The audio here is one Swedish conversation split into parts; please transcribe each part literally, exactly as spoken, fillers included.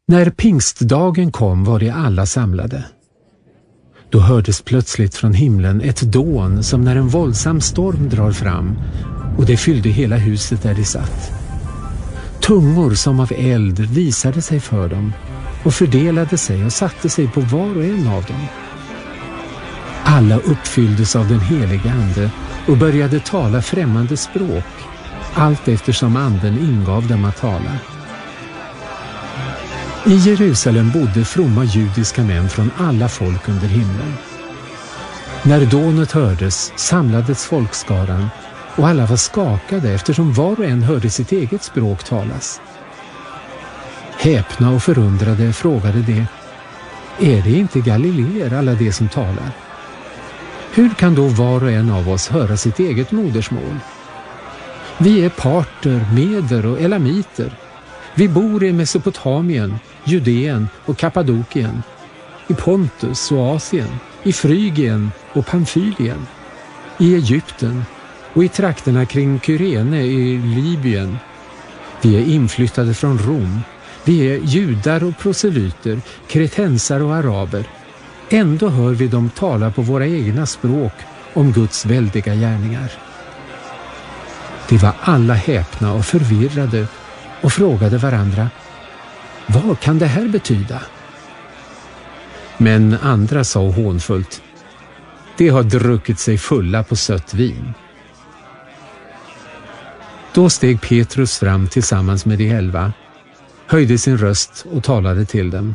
När pingstdagen kom var de alla samlade. Då hördes plötsligt från himlen ett dån som när en våldsam storm drar fram, och det fyllde hela huset där de satt. Tungor som av eld visade sig för dem och fördelade sig och satte sig på var och en av dem. Alla uppfylldes av den heliga ande och började tala främmande språk, allt eftersom anden ingav dem att tala. I Jerusalem bodde fromma judiska män från alla folk under himlen. När dånet hördes samlades folkskaran, och alla var skakade eftersom var och en hörde sitt eget språk talas. Häpna och förundrade frågade de: är det inte galileer alla de som talar? Hur kan då var och en av oss höra sitt eget modersmål? Vi är parter, meder och elamiter. Vi bor i Mesopotamien, Judeen och Kappadokien, i Pontus och Asien, i Frygien och Pamfylien, i Egypten och i trakterna kring Kyrene i Libyen. Vi är inflyttade från Rom. Vi är judar och proselyter, kretensar och araber. Ändå hör vi dem tala på våra egna språk om Guds väldiga gärningar. De var alla häpna och förvirrade och frågade varandra: vad kan det här betyda? Men andra sa hånfullt: de har druckit sig fulla på sött vin. Då steg Petrus fram tillsammans med de elva, höjde sin röst och talade till dem: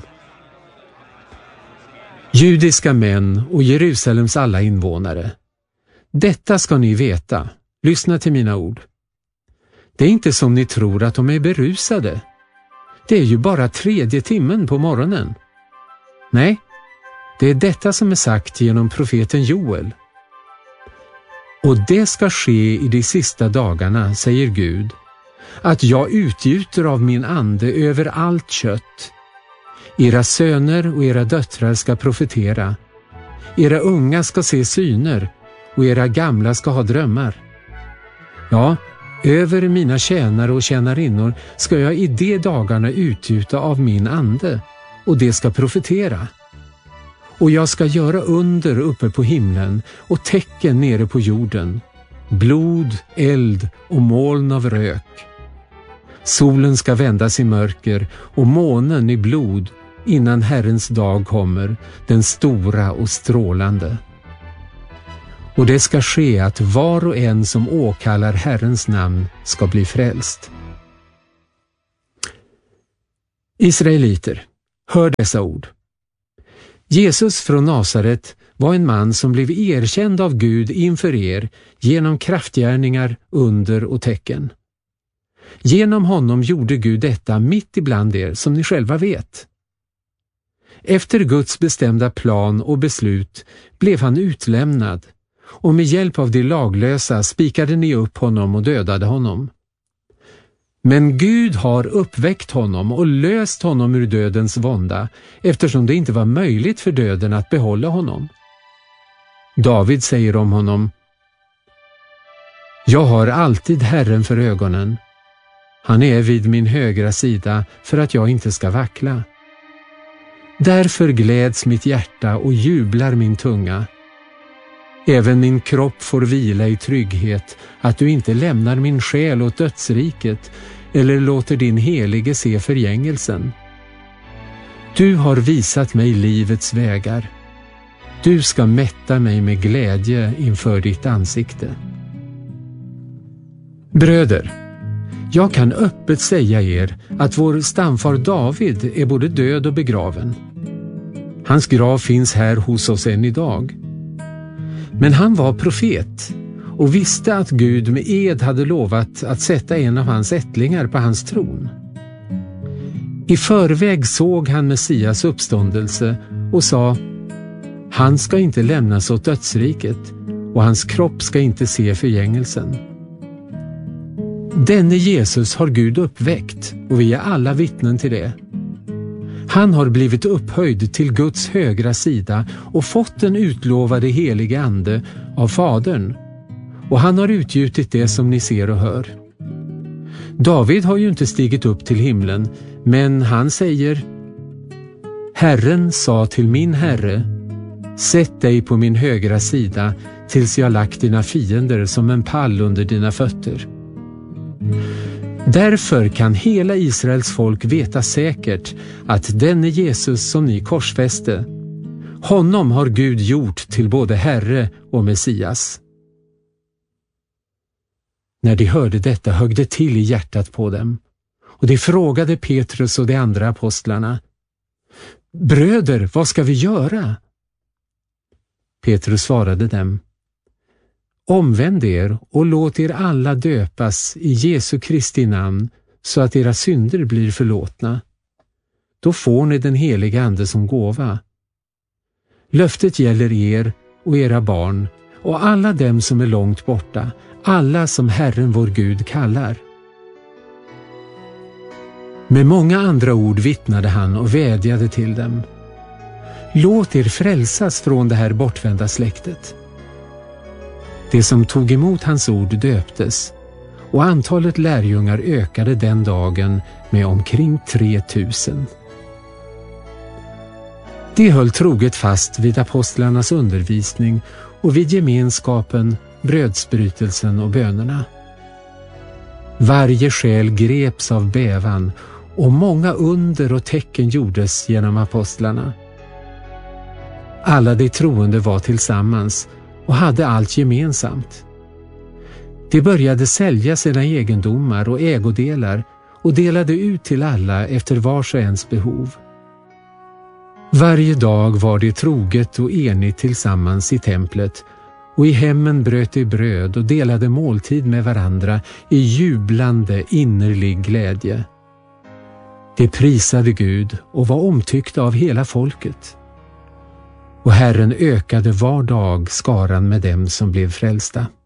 judiska män och Jerusalems alla invånare, detta ska ni veta, lyssna till mina ord. Det är inte som ni tror att de är berusade. Det är ju bara tredje timmen på morgonen. Nej, det är detta som är sagt genom profeten Joel. Och det ska ske i de sista dagarna, säger Gud, att jag utgjuter av min ande över allt kött. Era söner och era döttrar ska profetera. Era unga ska se syner och era gamla ska ha drömmar. Ja, över mina tjänare och tjänarinnor ska jag i de dagarna utgjuta av min ande, och det ska profetera. Och jag ska göra under uppe på himlen och tecken nere på jorden, blod, eld och moln av rök. Solen ska vändas i mörker och månen i blod innan Herrens dag kommer, den stora och strålande. Och det ska ske att var och en som åkallar Herrens namn ska bli frälst. Israeliter, hör dessa ord. Jesus från Nasaret var en man som blev erkänd av Gud inför er genom kraftgärningar, under och tecken. Genom honom gjorde Gud detta mitt ibland er, som ni själva vet. Efter Guds bestämda plan och beslut blev han utlämnad, och med hjälp av de laglösa spikade ni upp honom och dödade honom. Men Gud har uppväckt honom och löst honom ur dödens vånda, eftersom det inte var möjligt för döden att behålla honom. David säger om honom: jag har alltid Herren för ögonen. Han är vid min högra sida för att jag inte ska vackla. Därför gläds mitt hjärta och jublar min tunga. Även min kropp får vila i trygghet, att du inte lämnar min själ åt dödsriket eller låter din helige se förgängelsen. Du har visat mig livets vägar. Du ska mätta mig med glädje inför ditt ansikte. Bröder, jag kan öppet säga er att vår stamfar David är både död och begraven. Hans grav finns här hos oss än idag. Men han var profet och visste att Gud med ed hade lovat att sätta en av hans ättlingar på hans tron. I förväg såg han Messias uppståndelse och sa: han ska inte lämnas åt dödsriket och hans kropp ska inte se förgängelsen. Denne Jesus har Gud uppväckt och vi är alla vittnen till det. Han har blivit upphöjd till Guds högra sida och fått den utlovade helige ande av Fadern, och han har utgjutit det som ni ser och hör. David har ju inte stigit upp till himlen, men han säger: Herren sa till min herre: sätt dig på min högra sida tills jag lagt dina fiender som en pall under dina fötter. Därför kan hela Israels folk veta säkert att denne Jesus som ni korsfäste, honom har Gud gjort till både Herre och Messias. När de hörde detta högg det till i hjärtat på dem, och de frågade Petrus och de andra apostlarna: bröder, vad ska vi göra? Petrus svarade dem: omvänd er och låt er alla döpas i Jesu Kristi namn så att era synder blir förlåtna. Då får ni den heliga ande som gåva. Löftet gäller er och era barn och alla dem som är långt borta, alla som Herren vår Gud kallar. Med många andra ord vittnade han och vädjade till dem: låt er frälsas från det här bortvända släktet. Det som tog emot hans ord döptes, och antalet lärjungar ökade den dagen med omkring tre tusen. De höll troget fast vid apostlarnas undervisning och vid gemenskapen, brödsbrytelsen och bönerna. Varje själ greps av bävan, och många under och tecken gjordes genom apostlarna. Alla de troende var tillsammans och hade allt gemensamt. De började sälja sina egendomar och ägodelar och delade ut till alla efter vars och ens behov. Varje dag var de troget och enigt tillsammans i templet, och i hemmen bröt de bröd och delade måltid med varandra i jublande innerlig glädje. De prisade Gud och var omtyckta av hela folket. Och Herren ökade var dag skaran med dem som blev frälsta.